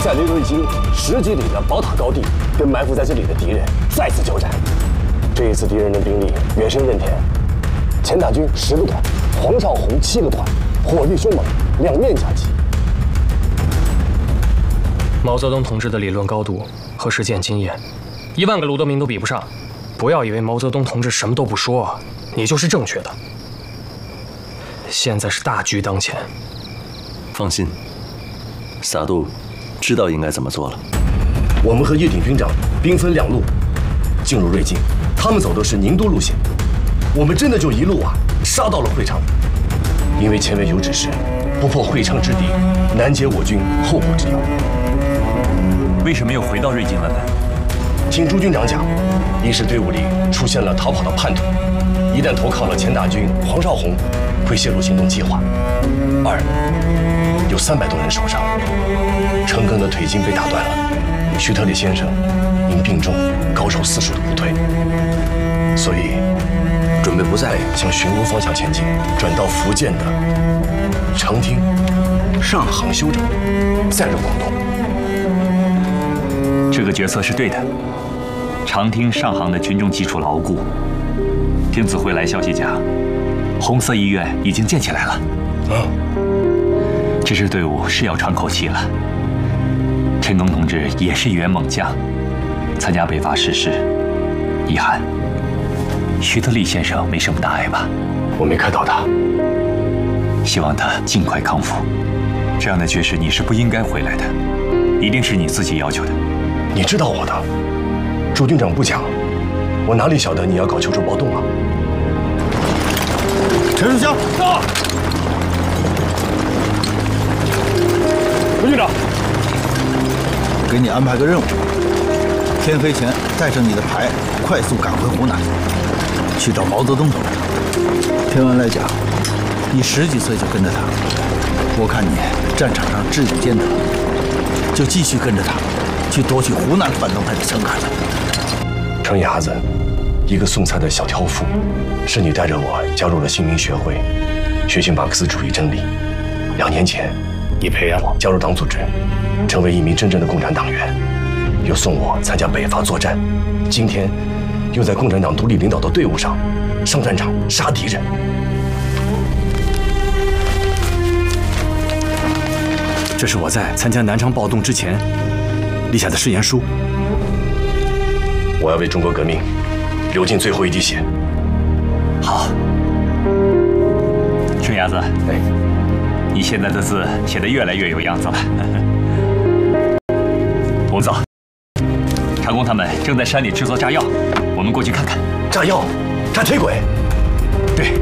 率瑞金10几里的宝塔高地，跟埋伏在这里的敌人再次交战。这一次敌人的兵力远深任田，钱大军10个团，黄绍竑7个团，火力凶猛，两面夹击。 毛泽东同志的理论高度和实践经验，1万个卢德铭都比不上。不要以为毛泽东同志什么都不说，你就是正确的。现在是大局当前。 放心，撒杜知道应该怎么做了。 我们和叶挺军长兵分2路进入瑞金，他们走的是宁都路线，我们真的就一路杀到了会昌。因为前面有指示，不破会昌之敌，难解我军后顾之忧。 为什么又回到瑞金了呢？ 听朱军长讲，一是队伍里出现了逃跑的叛徒，一旦投靠了钱大军、黄绍竑，会泄露行动计划；二，有300多人受伤，陈赓的腿筋被打断了，徐特立先生因病重高烧4处的不退，所以准备不再向寻乌方向前进，转到福建的长汀、上杭休整，再入广东。 这个决策是对的。长汀、上杭的群众基础牢固。听指挥来消息讲，红色医院已经建起来了。这支队伍是要喘口气了。陈赓同志也是一员猛将，参加北伐逝世，遗憾。徐特立先生没什么大碍吧？ 我没看到他。 希望他尽快康复。这样的绝食你是不应该回来的，一定是你自己要求的。 你知道我的，朱军长不讲，我哪里晓得你要搞求助暴动啊？ 陈树湘到。 朱军长， 给你安排个任务，天黑前带上你的排，快速赶回湖南，去找毛泽东同志。听完来讲，你10几岁就跟着他，我看你战场上智勇兼得，就继续跟着他，去夺取湖南反动派的枪杆子。 程伢子，一个送菜的小挑夫，是你带着我加入了新民学会，学习马克思主义真理。2年前，你培养我加入党组织，成为一名真正的共产党员，又送我参加北伐作战。今天，又在共产党独立领导的队伍上上战场杀敌人。 这是我在参加南昌暴动之前立下的誓言书。 我要为中国革命流尽最后一滴血。 好，春伢子，你现在的字写得越来越有样子了。我们走，长工他们正在山里制作炸药，我们过去看看。 炸药？炸铁轨？ 对。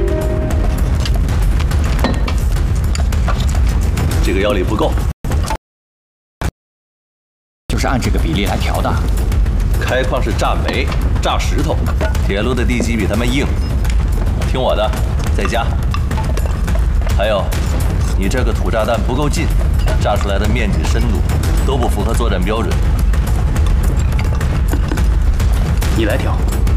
这个药力不够， 就是按这个比例来调的。 开矿是炸煤、炸石头，铁路的地基比他们硬。听我的，再加。还有，你这个土炸弹不够劲，炸出来的面积、深度都不符合作战标准。 你来调。